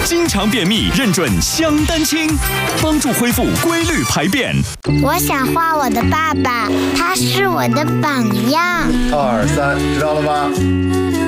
经常便秘认准香丹清，帮助恢复规律排便。 我想画我的爸爸，他是我的榜样。 2、3，知道了吗？